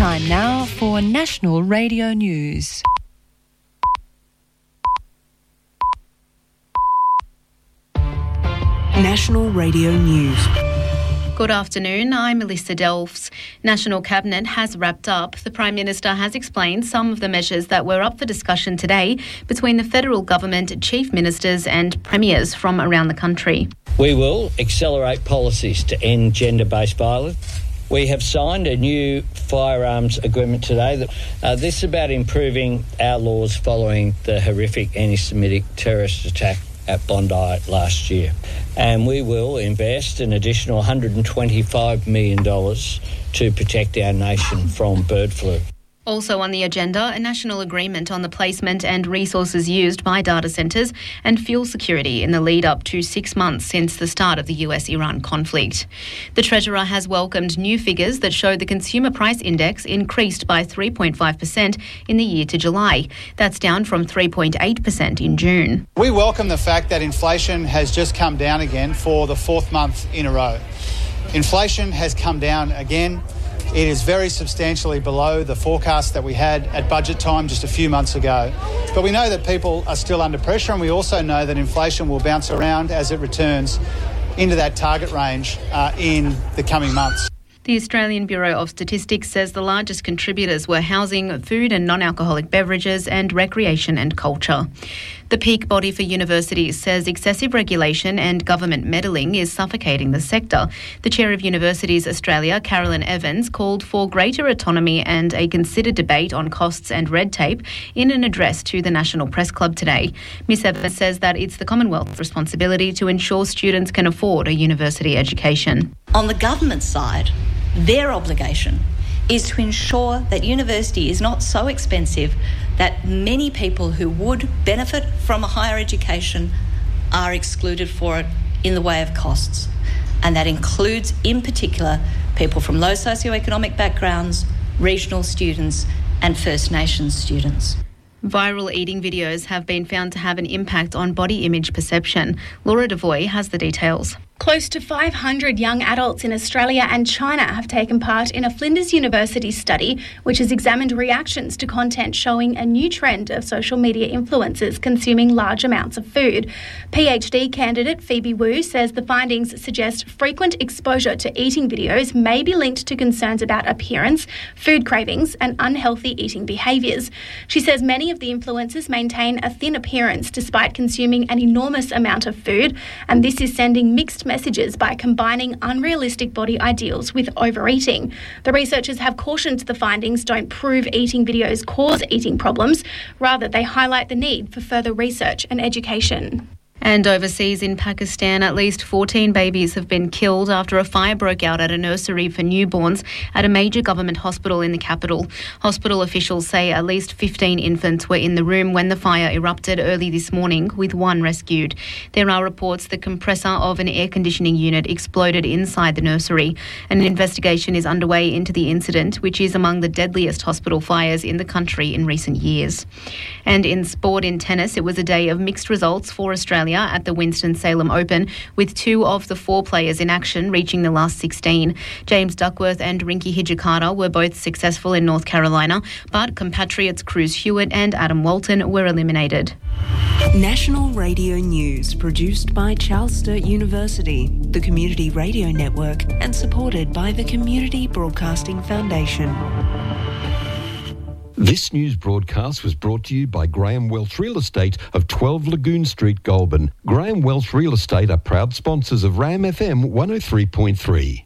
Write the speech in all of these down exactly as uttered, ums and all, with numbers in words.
Time now for National Radio News. National Radio News. Good afternoon, I'm Melissa Delves. National Cabinet has wrapped up. The Prime Minister has explained some of the measures that were up for discussion today between the federal government, chief ministers and premiers from around the country. We will accelerate policies to end gender-based violence. We have signed a new firearms agreement today. Uh, this is about improving our laws following the horrific anti-Semitic terrorist attack at Bondi last year. And we will invest an additional one hundred twenty-five million dollars to protect our nation from bird flu. Also on the agenda, a national agreement on the placement and resources used by data centres and fuel security in the lead up to six months since the start of the U S Iran conflict. The Treasurer has welcomed new figures that show the Consumer Price Index increased by three point five percent in the year to July. That's down from three point eight percent in June. We welcome the fact that inflation has just come down again for the fourth month in a row. Inflation has come down again. It is very substantially below the forecast that we had at budget time just a few months ago. But we know that people are still under pressure, and we also know that inflation will bounce around as it returns into that target range uh, in the coming months. The Australian Bureau of Statistics says the largest contributors were housing, food and non-alcoholic beverages and recreation and culture. The peak body for universities says excessive regulation and government meddling is suffocating the sector. The Chair of Universities Australia, Carolyn Evans, called for greater autonomy and a considered debate on costs and red tape in an address to the National Press Club today. Miss Evans says that it's the Commonwealth's responsibility to ensure students can afford a university education. On the government side, their obligation is to ensure that university is not so expensive that many people who would benefit from a higher education are excluded for it in the way of costs. And that includes, in particular, people from low socioeconomic backgrounds, regional students and First Nations students. Viral eating videos have been found to have an impact on body image perception. Laura Devoy has the details. Close to five hundred young adults in Australia and China have taken part in a Flinders University study which has examined reactions to content showing a new trend of social media influencers consuming large amounts of food. PhD candidate Phoebe Wu says the findings suggest frequent exposure to eating videos may be linked to concerns about appearance, food cravings and unhealthy eating behaviours. She says many of the influencers maintain a thin appearance despite consuming an enormous amount of food, and this is sending mixed messages by combining unrealistic body ideals with overeating. The researchers have cautioned the findings don't prove eating videos cause eating problems. Rather, they highlight the need for further research and education. And overseas in Pakistan, at least fourteen babies have been killed after a fire broke out at a nursery for newborns at a major government hospital in the capital. Hospital officials say at least fifteen infants were in the room when the fire erupted early this morning, with one rescued. There are reports the compressor of an air conditioning unit exploded inside the nursery. An investigation is underway into the incident, which is among the deadliest hospital fires in the country in recent years. And in sport, in tennis, it was a day of mixed results for Australia at the Winston-Salem Open, with two of the four players in action reaching the last sixteen. James Duckworth and Rinky Hijikata were both successful in North Carolina, but compatriots Cruz Hewitt and Adam Walton were eliminated. National Radio News, produced by Charles Sturt University, the Community Radio Network, and supported by the Community Broadcasting Foundation. This news broadcast was brought to you by Graham Welch Real Estate of twelve Lagoon Street, Goulburn. Graham Welch Real Estate are proud sponsors of Ram F M one oh three point three.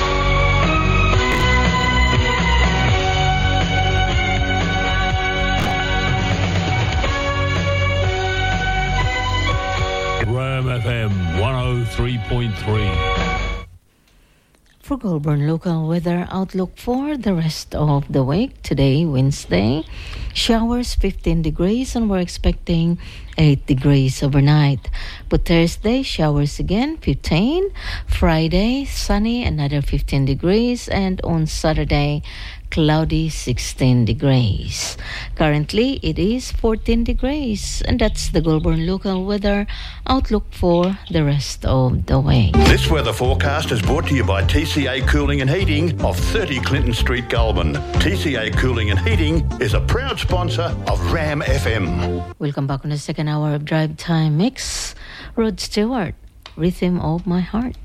Ram F M one oh three point three. For Goulburn local weather outlook for the rest of the week. Today, Wednesday, showers fifteen degrees, and we're expecting eight degrees overnight. But Thursday, showers again, fifteen. Friday, sunny, another fifteen degrees. And on Saturday, cloudy, sixteen degrees. Currently, it is fourteen degrees. And that's the Goulburn local weather outlook for the rest of the week. This weather forecast is brought to you by T C A Cooling and Heating of thirty Clinton Street, Goulburn. T C A Cooling and Heating is a proud sponsor of Ram F M. Welcome back on the second hour of Drive Time Mix. Rod Stewart, Rhythm of My Heart.